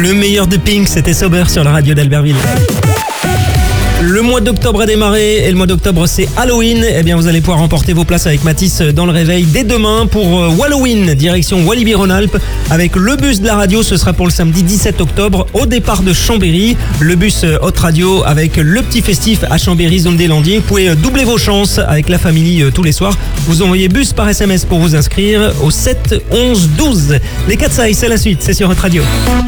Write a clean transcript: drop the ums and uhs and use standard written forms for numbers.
Le meilleur de Pink, c'était Sober sur la radio d'Albertville. Le mois d'octobre a démarré et le mois d'octobre c'est Halloween. Eh bien vous allez pouvoir remporter vos places avec Mathis dans le réveil dès demain pour Halloween, direction Walibi-Rhône-Alpes. Avec le bus de la radio, ce sera pour le samedi 17 octobre au départ de Chambéry. Le bus Hot Radio avec le petit festif à Chambéry, zone des Landiers. Vous pouvez doubler vos chances avec la famille tous les soirs. Vous envoyez bus par SMS pour vous inscrire au 7 11 12. Les 4 c'est la suite, c'est sur Hot Radio.